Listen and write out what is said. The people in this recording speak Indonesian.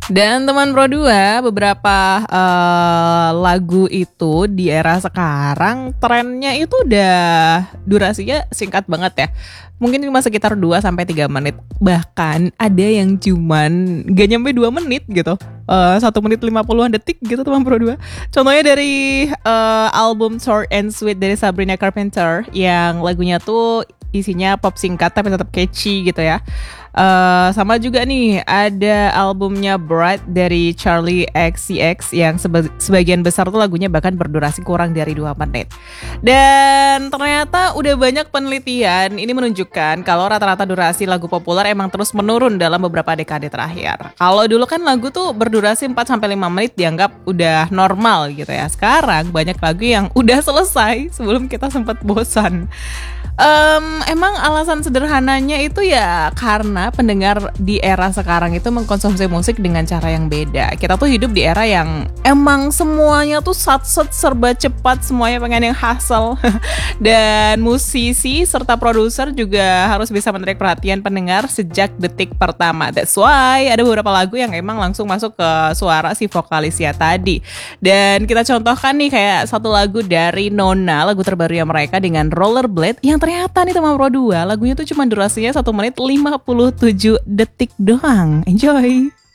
Dan teman Pro 2, beberapa lagu itu di era sekarang trennya itu udah durasinya singkat banget ya. Mungkin cuma sekitar 2-3 menit. Bahkan ada yang cuman gak nyampe 2 menit gitu. 1 menit 50-an detik gitu teman Pro 2. Contohnya dari album Short and Sweet dari Sabrina Carpenter, yang lagunya tuh isinya pop singkat tapi tetap catchy gitu ya. Sama juga nih ada albumnya Bright dari Charlie XCX yang sebagian besar tuh lagunya bahkan berdurasi kurang dari 2 menit. Dan ternyata udah banyak penelitian ini menunjukkan kalau rata-rata durasi lagu populer emang terus menurun dalam beberapa dekade terakhir. Kalau dulu kan lagu tuh berdurasi 4-5 menit dianggap udah normal gitu ya. Sekarang banyak lagu yang udah selesai sebelum kita sempat bosan. Emang alasan sederhananya itu ya karena pendengar di era sekarang itu mengkonsumsi musik dengan cara yang beda. Kita tuh hidup di era yang emang semuanya tuh sat-set serba cepat, semuanya pengen yang hustle. Dan musisi serta produser juga harus bisa menarik perhatian pendengar sejak detik pertama. That's why ada beberapa lagu yang emang langsung masuk ke suara si vokalisnya tadi. Dan kita contohkan nih kayak satu lagu dari Nona, lagu terbarunya mereka dengan Rollerblade, yang ternyata nih teman Pro 2, lagunya tuh cuma durasinya 1 menit 57 detik doang. Enjoy!